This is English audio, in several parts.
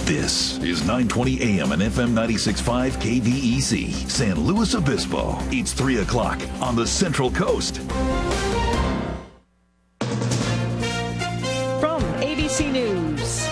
This is 920 AM and FM 96.5 KVEC, San Luis Obispo. It's 3 o'clock on the Central Coast. From ABC News,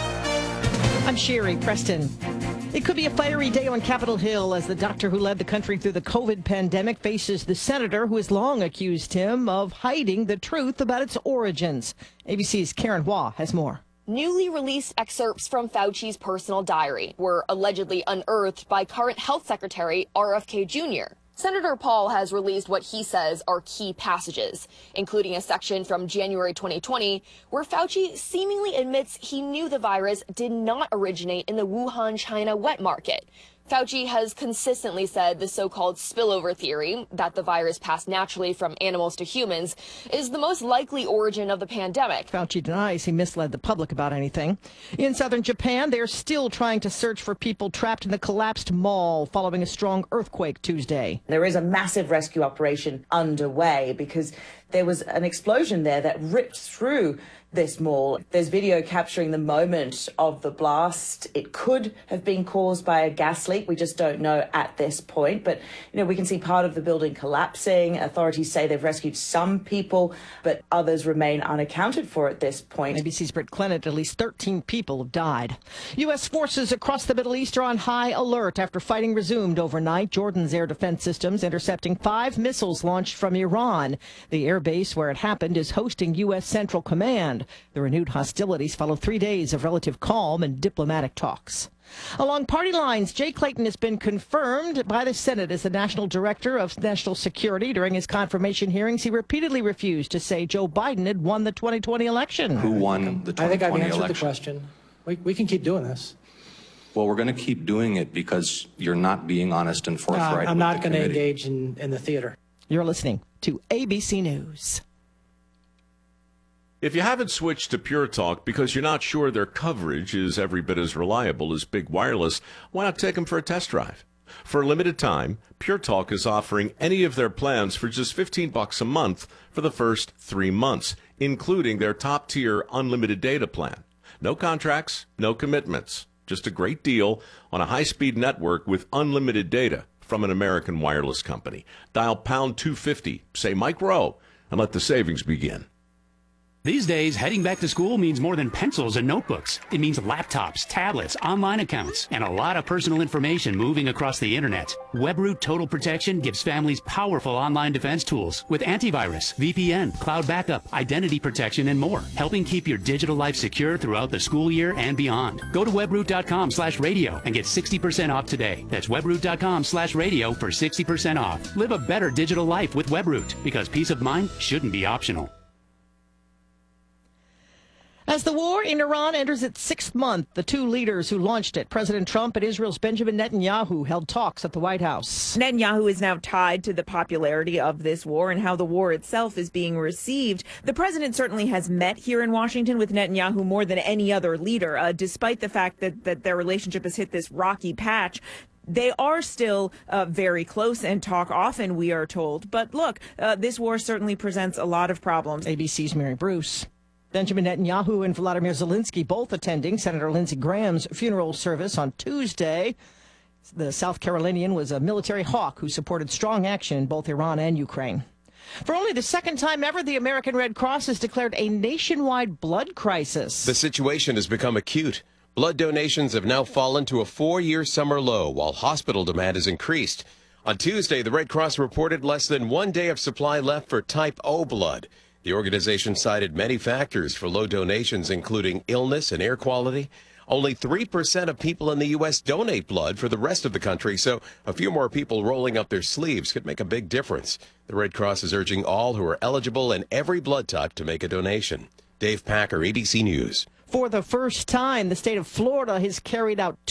I'm Sherry Preston. It could be a fiery day on Capitol Hill as the doctor who led the country through the COVID pandemic faces the senator who has long accused him of hiding the truth about its origins. ABC's Karen Hua has more. Newly released excerpts from Fauci's personal diary were allegedly unearthed by current health secretary RFK Jr. Senator Paul has released what he says are key passages, including a section from January 2020 where Fauci seemingly admits he knew the virus did not originate in the Wuhan, China wet market. Fauci has consistently said the so-called spillover theory, that the virus passed naturally from animals to humans, is the most likely origin of the pandemic. Fauci denies he misled the public about anything. In southern Japan, they're still trying to search for people trapped in the collapsed mall following a strong earthquake Tuesday. There is a massive rescue operation underway because there was an explosion there that ripped through this mall. There's video capturing the moment of the blast. It could have been caused by a gas leak. We just don't know at this point. But, we can see part of the building collapsing. Authorities say they've rescued some people, but others remain unaccounted for at this point. ABC's Britt Clennett, at least 13 people have died. U.S. forces across the Middle East are on high alert after fighting resumed overnight. Jordan's air defense systems intercepting 5 missiles launched from Iran. The air base where it happened is hosting U.S. Central Command. The renewed hostilities follow 3 days of relative calm and diplomatic talks. Along party lines, Jay Clayton has been confirmed by the Senate as the National Director of National Security. During his confirmation hearings, he repeatedly refused to say Joe Biden had won the 2020 election. Who won the 2020 election? I think I've answered the question. We can keep doing this. Well, we're going to keep doing it because you're not being honest and forthright. I'm not going to engage in the theater. You're listening to ABC News. If you haven't switched to Pure Talk because you're not sure their coverage is every bit as reliable as Big Wireless, why not take them for a test drive? For a limited time, Pure Talk is offering any of their plans for just $15 a month for the first 3 months, including their top-tier unlimited data plan. No contracts, no commitments. Just a great deal on a high-speed network with unlimited data from an American wireless company. Dial pound 250, say Mike Rowe, and let the savings begin. These days, heading back to school means more than pencils and notebooks. It means laptops, tablets, online accounts, and a lot of personal information moving across the internet. WebRoot Total Protection gives families powerful online defense tools with antivirus, VPN, cloud backup, identity protection, and more, helping keep your digital life secure throughout the school year and beyond. Go to webroot.com/radio and get 60% off today. That's webroot.com/radio for 60% off. Live a better digital life with WebRoot, because peace of mind shouldn't be optional. As the war in Iran enters its 6th month, the 2 leaders who launched it, President Trump and Israel's Benjamin Netanyahu, held talks at the White House. Netanyahu is now tied to the popularity of this war and how the war itself is being received. The president certainly has met here in Washington with Netanyahu more than any other leader, despite the fact that their relationship has hit this rocky patch. They are still very close and talk often, we are told. But look, this war certainly presents a lot of problems. ABC's Mary Bruce. Benjamin Netanyahu and Volodymyr Zelensky both attending Senator Lindsey Graham's funeral service on Tuesday. The South Carolinian was a military hawk who supported strong action in both Iran and Ukraine. For only the second time ever, the American Red Cross has declared a nationwide blood crisis. The situation has become acute. Blood donations have now fallen to a 4-year summer low, while hospital demand has increased. On Tuesday, the Red Cross reported less than 1 day of supply left for type O blood. The organization cited many factors for low donations, including illness and air quality. Only 3% of people in the U.S. donate blood for the rest of the country, so a few more people rolling up their sleeves could make a big difference. The Red Cross is urging all who are eligible in every blood type to make a donation. Dave Packer, ABC News. For the first time, the state of Florida has carried out